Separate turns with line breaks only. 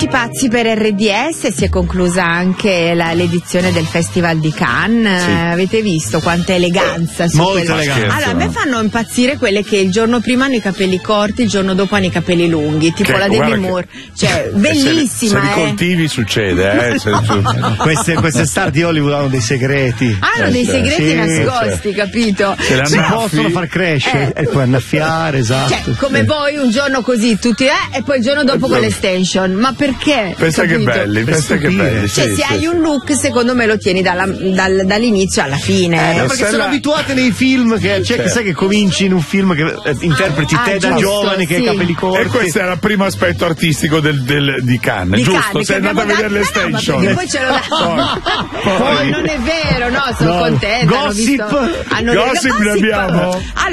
tutti pazzi per RDS, si è conclusa anche l'edizione del Festival di Cannes. Avete visto quanta eleganza su
molta eleganza.
Allora, a me fanno impazzire quelle che il giorno prima hanno i capelli corti, il giorno dopo hanno i capelli lunghi, tipo la Demi Moore, cioè bellissima.
Se li coltivi succede,
queste star di Hollywood hanno dei segreti.
Hanno dei segreti nascosti, capito?
Si possono far crescere e poi annaffiare, esatto.
Cioè, come voi un giorno così tutti e poi il giorno dopo con l'estension. Ma perché?
Pensa che belli,
Cioè, se hai un look, secondo me lo tieni dall'inizio alla fine.
No, perché sono abituate nei film che sai che cominci in un film che interpreti te da giovane che hai i capelli corti.
E questo era il primo aspetto artistico di Cannes, giusto? Sei andato a vedere l'estension.
Perché poi ce lo poi non è vero, no, sono contenta.
Gossip
ne abbiamo.